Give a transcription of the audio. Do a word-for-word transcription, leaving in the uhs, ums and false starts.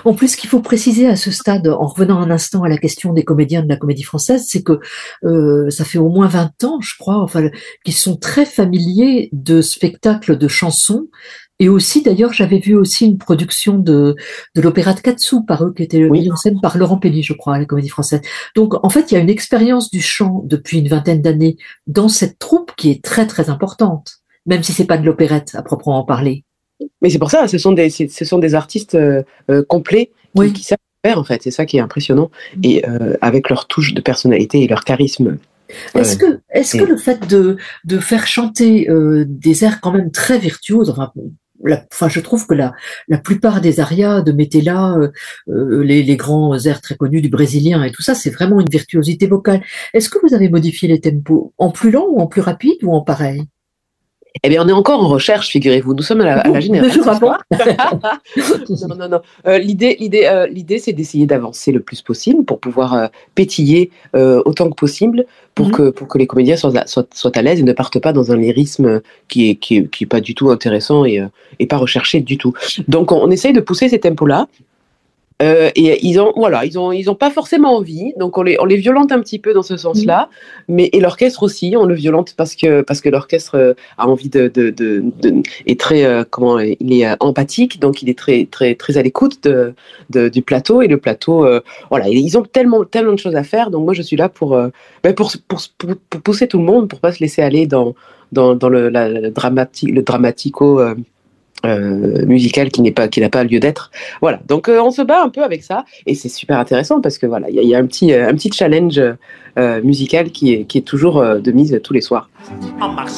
En plus, ce qu'il faut préciser à ce stade, en revenant un instant à la question des comédiens de la Comédie Française, c'est que euh, ça fait au moins vingt ans, je crois, enfin, qu'ils sont très familiers de spectacles de chansons. Et aussi, d'ailleurs, j'avais vu aussi une production de, de l'opéra de Katsu par eux, qui était Oui. mise en scène par Laurent Pelli, je crois, à la Comédie Française. Donc, en fait, il y a une expérience du chant depuis une vingtaine d'années dans cette troupe qui est très, très importante, même si c'est pas de l'opérette à proprement parler. Mais c'est pour ça, ce sont des, c'est- ce sont des artistes euh, euh, complets qui, Oui. qui savent faire, en fait. C'est ça qui est impressionnant. Et euh, avec leur touche de personnalité et leur charisme. Est-ce euh, que, est-ce que et- le fait de, de faire chanter euh, des airs quand même très virtuoses, enfin, la- enfin, je trouve que la, la plupart des arias de Metella, euh, euh, les, les grands airs très connus du brésilien et tout ça, c'est vraiment une virtuosité vocale. Est-ce que vous avez modifié les tempos en plus lent ou en plus rapide ou en pareil? Eh bien, on est encore en recherche, figurez-vous. Nous sommes à la, à la Bon, générale déjà cette avant. fois. Non, non, non. Euh, l'idée, l'idée, euh, l'idée, c'est d'essayer d'avancer le plus possible pour pouvoir euh, pétiller euh, autant que possible pour Mhm. que, pour que les comédiens soient, soient, soient à l'aise et ne partent pas dans un lyrisme qui est, qui est, qui est pas du tout intéressant et, euh, et pas recherché du tout. Donc, on, on essaye de pousser ces tempos-là. Euh, et ils ont, voilà, ils ont, ils ont pas forcément envie, donc on les, on les violente un petit peu dans ce Mhm. sens-là, mais et l'orchestre aussi, on le violente parce que parce que l'orchestre euh, a envie de, de, de, de est très euh, comment il est euh, empathique, donc il est très très très à l'écoute de, de du plateau et le plateau, euh, voilà, ils ont tellement tellement de choses à faire, donc moi je suis là pour euh, ben pour, pour, pour pour pousser tout le monde, pour pas se laisser aller dans dans, dans le, la, le dramatique le dramatico euh, euh, musical qui n'est pas qui n'a pas lieu d'être. Voilà. Donc euh, on se bat un peu avec ça et c'est super intéressant parce que voilà, il y, a- y a un petit euh, un petit challenge euh, musical qui est qui est toujours euh, de mise tous les soirs.